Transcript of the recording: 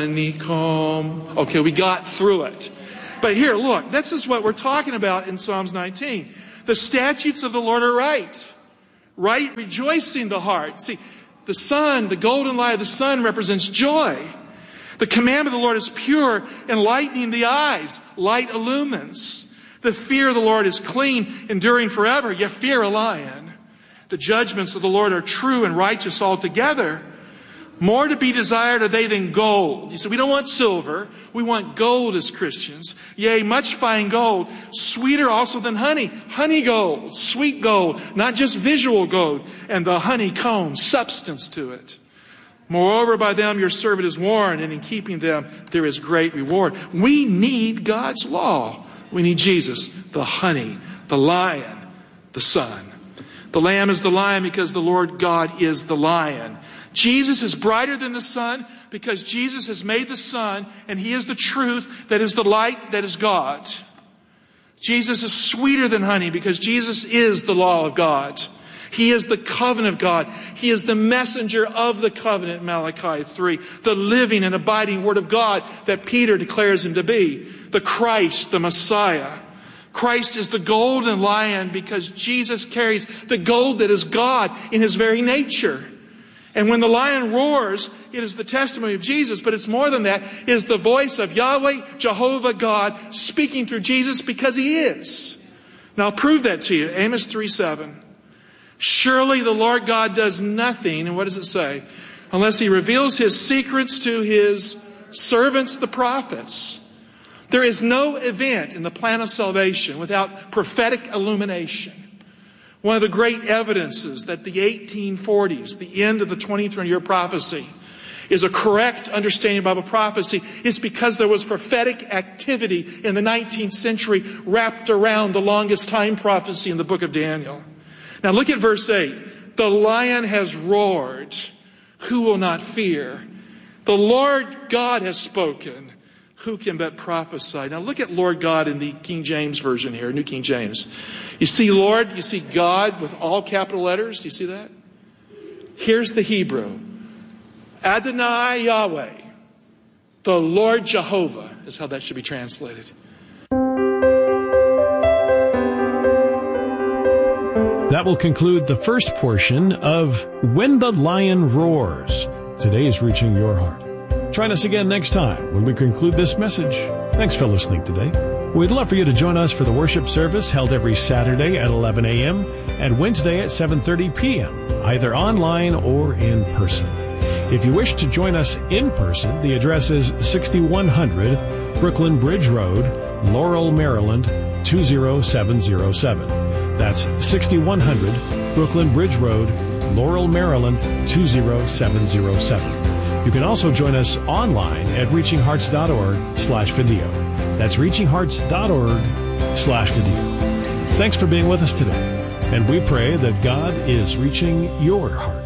honeycomb. Okay, we got through it. But here, look, this is what we're talking about in Psalms 19. The statutes of the Lord are right. Right, rejoicing the heart. See, the sun, the golden light of the sun represents joy. The commandment of the Lord is pure, enlightening the eyes. Light illumines. The fear of the Lord is clean, enduring forever. You fear a lion. The judgments of the Lord are true and righteous altogether. More to be desired are they than gold. You say, we don't want silver. We want gold as Christians. Yea, much fine gold. Sweeter also than honey. Honey gold, sweet gold, not just visual gold. And the honeycomb, substance to it. Moreover, by them your servant is warned, and in keeping them there is great reward. We need God's law. We need Jesus, the honey, the lion, the son. The lamb is the lion because the Lord God is the lion. Jesus is brighter than the sun because Jesus has made the sun, and He is the truth that is the light that is God. Jesus is sweeter than honey because Jesus is the law of God. He is the covenant of God. He is the messenger of the covenant, Malachi 3. The living and abiding Word of God that Peter declares Him to be. The Christ, the Messiah. Christ is the golden lion because Jesus carries the gold that is God in His very nature. And when the lion roars, it is the testimony of Jesus, but it's more than that. It is the voice of Yahweh, Jehovah God, speaking through Jesus because He is. Now I'll prove that to you. Amos 3:7. Surely the Lord God does nothing, and what does it say? Unless He reveals His secrets to His servants, the prophets. There is no event in the plan of salvation without prophetic illumination. One of the great evidences that the 1840s, the end of the 23rd-year prophecy, is a correct understanding of Bible prophecy is because there was prophetic activity in the 19th century wrapped around the longest time prophecy in the book of Daniel. Now look at verse 8. The lion has roared. Who will not fear? The Lord God has spoken. Who can but prophesy? Now look at Lord God in the King James Version here, New King James. You see Lord, you see God with all capital letters. Do you see that? Here's the Hebrew. Adonai Yahweh. The Lord Jehovah is how that should be translated. That will conclude the first portion of When the Lion Roars. Today is Reaching Your Heart. Join us again next time when we conclude this message. Thanks for listening today. We'd love for you to join us for the worship service held every Saturday at 11 a.m. and Wednesday at 7:30 p.m., either online or in person. If you wish to join us in person, the address is 6100 Brooklyn Bridge Road, Laurel, Maryland, 20707. That's 6100 Brooklyn Bridge Road, Laurel, Maryland, 20707. You can also join us online at reachinghearts.org/video. That's reachinghearts.org/video. Thanks for being with us today, and we pray that God is reaching your heart.